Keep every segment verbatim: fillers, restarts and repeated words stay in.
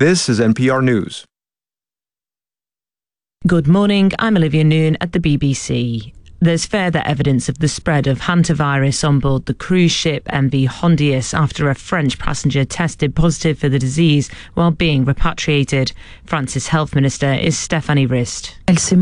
This is N P R News. Good morning, I'm Olivia Noon at the B B C. There's further evidence of the spread of hantavirus on board the cruise ship M V Hondius after a French passenger tested positive for the disease while being repatriated. France's health minister is Stéphanie Rist.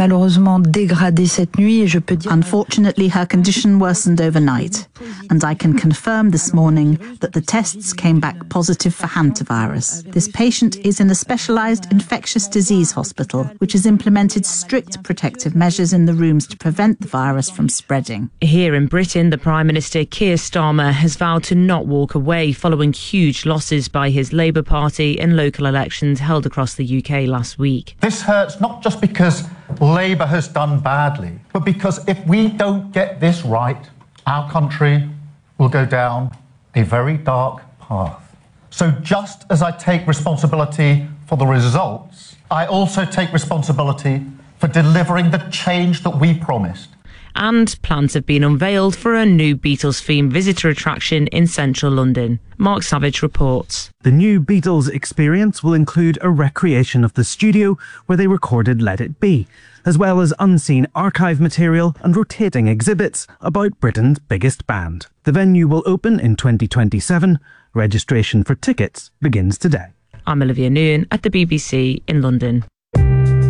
Unfortunately, her condition worsened overnight, and I can confirm this morning that the tests came back positive for hantavirus. This patient is in a specialised infectious disease hospital, which has implemented strict protective measures in the rooms to prevent the virus from spreading. Here in Britain, the Prime Minister Keir Starmer has vowed to not walk away following huge losses by his Labour Party in local elections held across the U K last week. This hurts not just because Labour has done badly, but because if we don't get this right, our country will go down a very dark path. So just as I take responsibility for the results, I also take responsibility for delivering the change that we promised. And plans have been unveiled for a new Beatles-themed visitor attraction in central London. Mark Savage reports. The new Beatles experience will include a recreation of the studio where they recorded Let It Be, as well as unseen archive material and rotating exhibits about Britain's biggest band. The venue will open in twenty twenty-seven. Registration for tickets begins today. I'm Olivia Noon at the B B C in London.